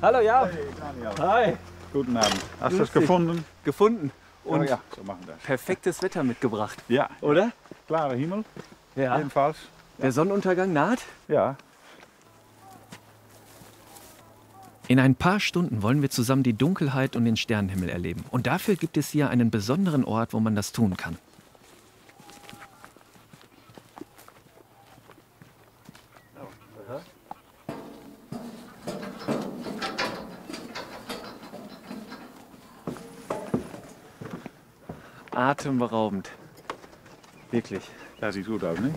Hallo, ja. Hey, Daniel. Hi. Guten Abend. Hast du Grüß das dich. gefunden? Gefunden. Und Oh ja, so machen wir das. perfektes Wetter mitgebracht, Ja, oder? klarer Himmel, Ja. jedenfalls. Der Sonnenuntergang naht. Ja. In ein paar Stunden wollen wir zusammen die Dunkelheit und den Sternenhimmel erleben. Und dafür gibt es hier einen besonderen Ort, wo man das tun kann. Atemberaubend. Wirklich. Das sieht gut aus, nicht?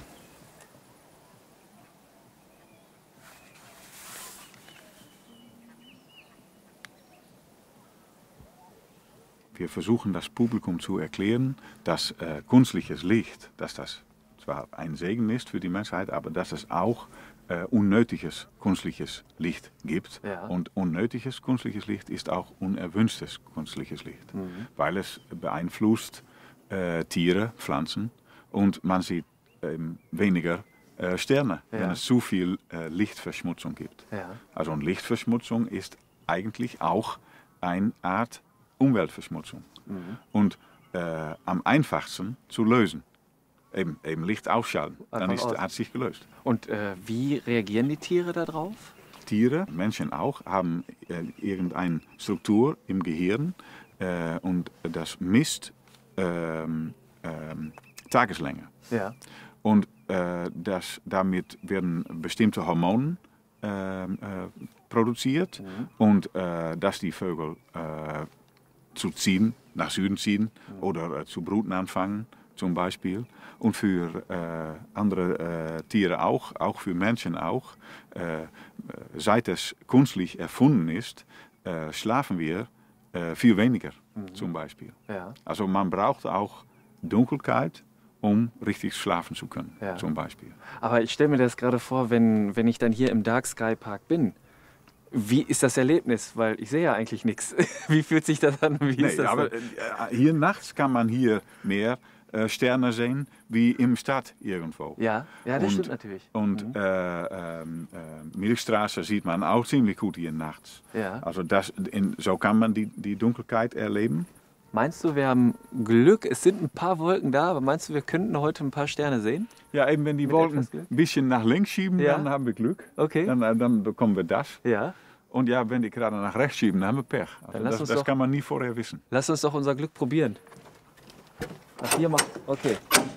Wir versuchen das Publikum zu erklären, dass künstliches Licht, dass das zwar ein Segen ist für die Menschheit, aber dass es auch unnötiges künstliches Licht gibt. Ja. Und unnötiges künstliches Licht ist auch unerwünschtes künstliches Licht, weil es beeinflusst Tiere, Pflanzen und man sieht weniger Sterne, wenn es zu viel Lichtverschmutzung gibt. Ja. Also und Lichtverschmutzung ist eigentlich auch eine Art Umweltverschmutzung. Und am einfachsten zu lösen. Eben Licht ausschalten. Dann hat sich gelöst. Und wie reagieren die Tiere darauf? Tiere, Menschen auch, haben irgendeine Struktur im Gehirn und das misst Tageslänge. Ja. Und damit werden bestimmte Hormone produziert und dass die Vögel nach Süden ziehen oder zu bruten anfangen zum Beispiel. Und für andere Tiere auch für Menschen auch. Seit es künstlich erfunden ist, schlafen wir viel weniger zum Beispiel. Ja. Also man braucht auch Dunkelheit, um richtig schlafen zu können, Ja. zum Beispiel. Aber ich stelle mir das gerade vor, wenn ich dann hier im Dark Sky Park bin. Wie ist das Erlebnis? Weil ich sehe ja eigentlich nichts. Wie fühlt sich das an? Wie ist das aber hier nachts kann man hier mehr Sterne sehen wie im Stadt irgendwo. ja, das stimmt natürlich. Und Milchstraße sieht man auch ziemlich gut hier nachts. Ja. Also so kann man die Dunkelheit erleben. Meinst du, wir haben Glück? Es sind ein paar Wolken da, aber meinst du, wir könnten heute ein paar Sterne sehen? Ja, eben wenn die Mit Wolken etwas Glück? ein bisschen nach links schieben, Ja. dann haben wir Glück. Okay. Dann bekommen wir das. Ja. Und ja, wenn die gerade nach rechts schieben, dann haben wir Pech. Also Dann lass uns das doch- kann man nie vorher wissen. Lass uns doch unser Glück probieren. Ach, hier mal. Okay.